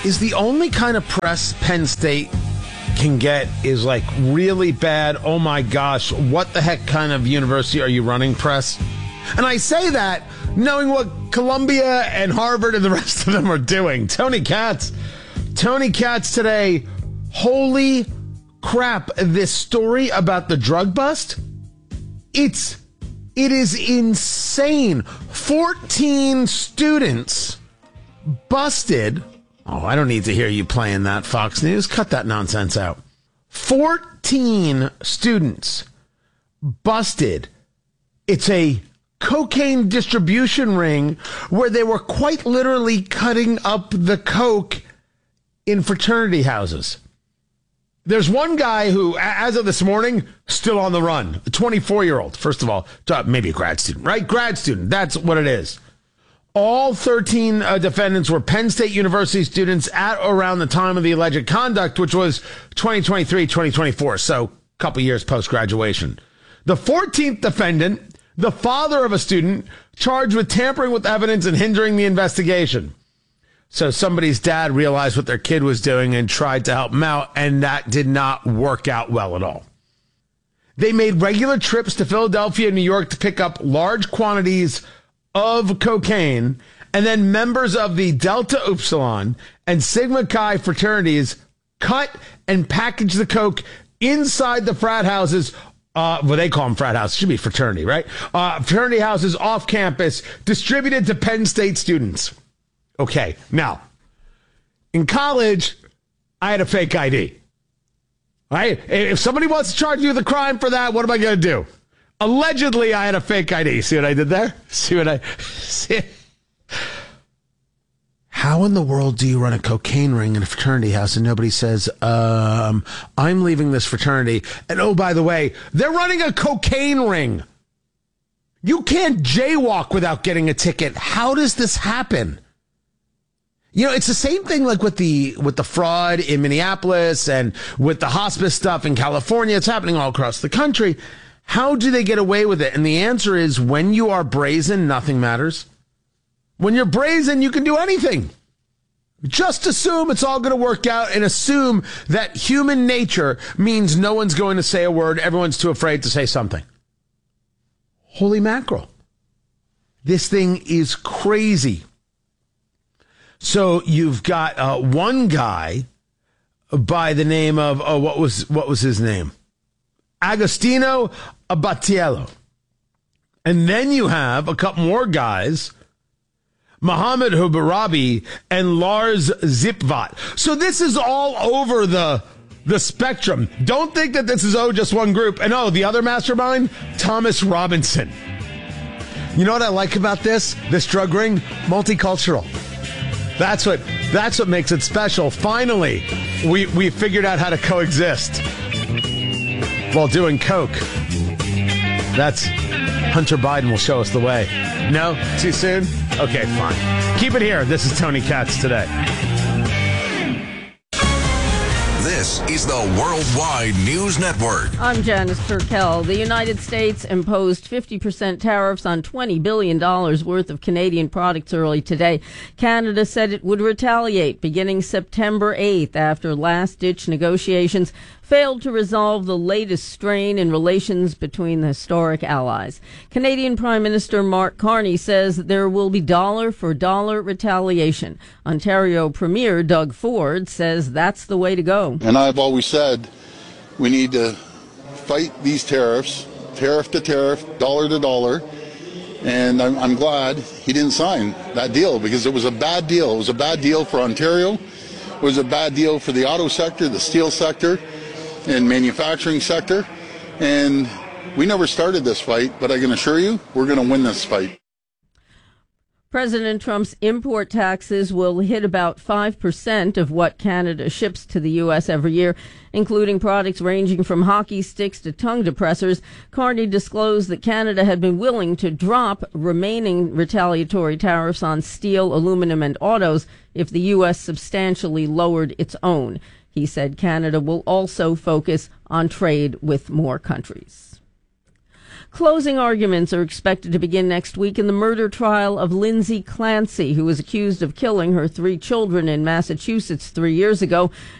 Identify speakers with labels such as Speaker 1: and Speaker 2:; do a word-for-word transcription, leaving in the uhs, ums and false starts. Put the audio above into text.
Speaker 1: is the only kind of press Penn State can get is like really bad, oh my gosh, what the heck kind of university are you running press? And I say that knowing what Columbia and Harvard and the rest of them are doing. Tony Katz. Tony Katz today. Holy crap, this story about the drug bust, it's, it is insane. fourteen students busted. Oh, I don't need to hear you playing that, Fox News. Cut that nonsense out. fourteen students busted. It's a cocaine distribution ring where they were quite literally cutting up the coke in fraternity houses. There's one guy who, as of this morning, still on the run. A twenty-four-year-old, first of all, maybe a grad student, right? Grad student, that's what it is. All thirteen uh, defendants were Penn State University students at around the time of the alleged conduct, which was twenty twenty-three, twenty twenty-four, so a couple years post-graduation. The fourteenth defendant, the father of a student, charged with tampering with evidence and hindering the investigation. So somebody's dad realized what their kid was doing and tried to help him out, and that did not work out well at all. They made regular trips to Philadelphia and New York to pick up large quantities of cocaine, and then members of the Delta Upsilon and Sigma Chi fraternities cut and packaged the coke inside the frat houses. Uh, well, they call them frat houses. It should be fraternity, right? Uh, fraternity houses off campus, distributed to Penn State students. Okay, now, in college, I had a fake I D. Right? If somebody wants to charge you with a crime for that, what am I going to do? Allegedly, I had a fake I D. See what I did there? See what I... See? How in the world do you run a cocaine ring in a fraternity house and nobody says, um, I'm leaving this fraternity, and oh, by the way, they're running a cocaine ring. You can't jaywalk without getting a ticket. How does this happen? You know, it's the same thing like with the with the fraud in Minneapolis and with the hospice stuff in California. It's happening all across the country. How do they get away with it? And the answer is, when you are brazen, nothing matters. When you're brazen, you can do anything. Just assume it's all going to work out and assume that human nature means no one's going to say a word. Everyone's too afraid to say something. Holy mackerel. This thing is crazy. So you've got uh, one guy by the name of, oh, what was what was his name? Agostino Abatiello. And then you have a couple more guys, Mohammed Hubarabi and Lars Zipvat. So this is all over the the spectrum. Don't think that this is, oh, just one group. And, oh, the other mastermind, Thomas Robinson. You know what I like about this? This drug ring? Multicultural. That's what that's what makes it special. Finally, we, we figured out how to coexist while doing coke. That's Hunter Biden will show us the way. No? Too soon? Okay, fine. Keep it here. This is Tony Katz Today.
Speaker 2: This is the Worldwide News Network.
Speaker 3: I'm Janice Turkel. The United States imposed fifty percent tariffs on twenty billion dollars worth of Canadian products early today. Canada said it would retaliate beginning September eighth after last-ditch negotiations failed to resolve the latest strain in relations between the historic allies. Canadian Prime Minister Mark Carney says there will be dollar-for-dollar retaliation. Ontario Premier Doug Ford says that's the way to go.
Speaker 4: And I've always said we need to fight these tariffs, tariff to tariff, dollar to dollar. And I'm, I'm glad he didn't sign that deal, because it was a bad deal. It was a bad deal for Ontario. It was a bad deal for the auto sector, the steel sector, and manufacturing sector. And we never started this fight, but I can assure you we're going to win this fight.
Speaker 3: President Trump's import taxes will hit about five percent of what Canada ships to the U S every year, including products ranging from hockey sticks to tongue depressors. Carney disclosed that Canada had been willing to drop remaining retaliatory tariffs on steel, aluminum, and autos if the U S substantially lowered its own. He said Canada will also focus on trade with more countries. Closing arguments are expected to begin next week in the murder trial of Lindsay Clancy, who was accused of killing her three children in Massachusetts three years ago.